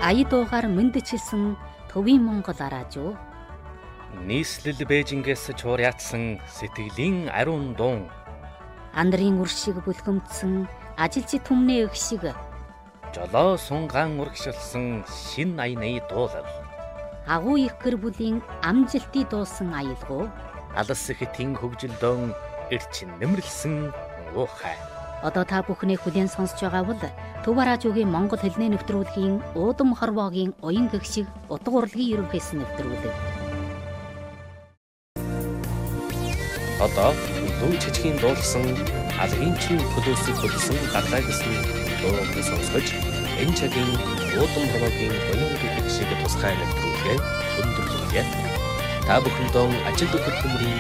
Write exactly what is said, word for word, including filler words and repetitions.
ая дуугаар мэндчилсэн төвийн Монгол араажуу. Нийслэл Бээжингээс чуурьяатсан сэтгэлийн ариун дуун. Андрын үр шиг бүлгэмдсэн ажилчид түмнээ их шиг. Жолоо сунгаан урагшилсан шин аяны дуулал. Агуу их гэр бүлийн амжилтыг дуусан аялгуу. Алс хэтийн хөгжилдөөн эрчин нэмэрлсэн уухай. Одоо та бүхний хүлээн сонсож байгаа бол Төв араажуугийн Монгол хэлний нэвтрүүлгийн уудам хорвоогийн уян гэгшиг утга урлагийн ерөнхийсэн нэвтрүүлэг. Одоо дүү чичгийн дуулсан алгийн чин төлөөсөг хөлсөн гадаа гэсэн дууг сонсгож энэ цагийн уудам хорвоогийн уян гэгшиг тусгай нэвтрүүлгээ өндөрлөе. Та бүхэндээ ажил хөдөлмөрийн